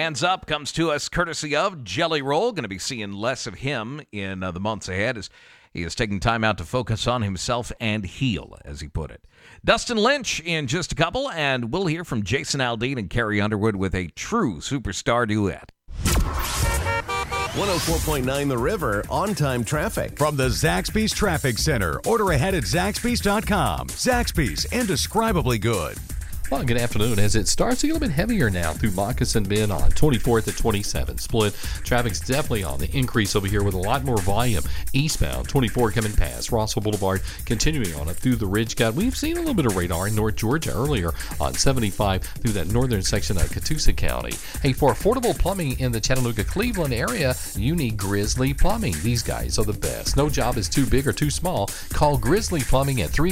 Hands Up comes to us courtesy of Jelly Roll. Going to be seeing less of him in the months ahead as he is taking time out to focus on himself and heal, as he put it. Dustin Lynch in just a couple, and we'll hear from Jason Aldean and Carrie Underwood with a true superstar duet. 104.9 The River, on-time traffic. From the Zaxby's Traffic Center. Order ahead at Zaxby's.com. Zaxby's, indescribably good. Well, good afternoon. As it starts to get a little bit heavier now through Moccasin Bend on 24th at 27th. Split. Traffic's definitely on the increase over here with a lot more volume. Eastbound, 24 coming past Rossville Boulevard, continuing on it through the Ridge Cut. We've seen a little bit of radar in North Georgia earlier on 75 through that northern section of Catoosa County. Hey, for affordable plumbing in the Chattanooga-Cleveland area, you need Grizzly Plumbing. These guys are the best. No job is too big or too small. Call Grizzly Plumbing at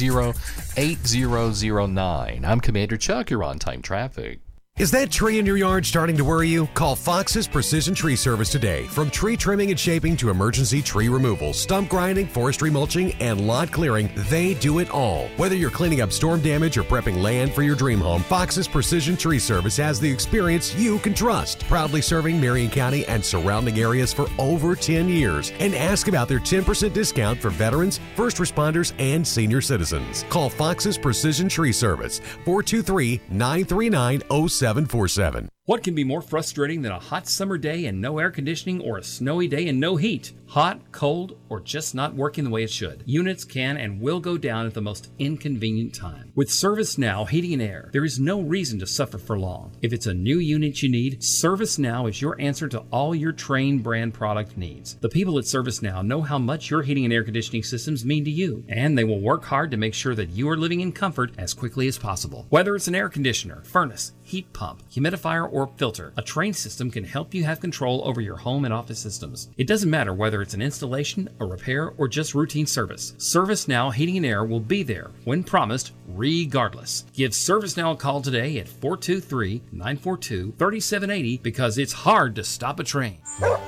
380-8009. I'm Commander Chuck, you're on time traffic. Is that tree in your yard starting to worry you? Call Fox's Precision Tree Service today. From tree trimming and shaping to emergency tree removal, stump grinding, forestry mulching, and lot clearing, they do it all. Whether you're cleaning up storm damage or prepping land for your dream home, Fox's Precision Tree Service has the experience you can trust. Proudly serving Marion County and surrounding areas for over 10 years. And ask about their 10% discount for veterans, first responders, and senior citizens. Call Fox's Precision Tree Service, 423-939-0747. What can be more frustrating than a hot summer day and no air conditioning, or a snowy day and no heat? Hot, cold, or just not working the way it should? Units can and will go down at the most inconvenient time. With ServiceNow Heating and Air, there is no reason to suffer for long. If it's a new unit you need, ServiceNow is your answer to all your Trane brand product needs. The people at ServiceNow know how much your heating and air conditioning systems mean to you, and they will work hard to make sure that you are living in comfort as quickly as possible. Whether it's an air conditioner, furnace, heat pump, humidifier, or filter, a Trane system can help you have control over your home and office systems. It doesn't matter whether it's an installation, a repair, or just routine service. ServiceNow Heating and Air will be there when promised, regardless. Give ServiceNow a call today at 423-942-3780 because it's hard to stop a train.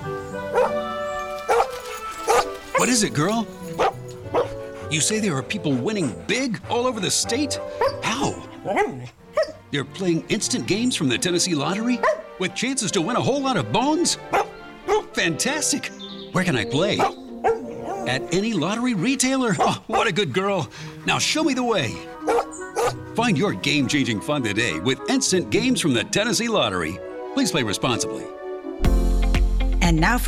What is it, girl? You say there are people winning big all over the state? How? They're playing instant games from the Tennessee Lottery with chances to win a whole lot of bones? Fantastic! Where can I play? At any lottery retailer? Oh, what a good girl. Now show me the way. Find your game-changing fun today with instant games from the Tennessee Lottery. Please play responsibly. And now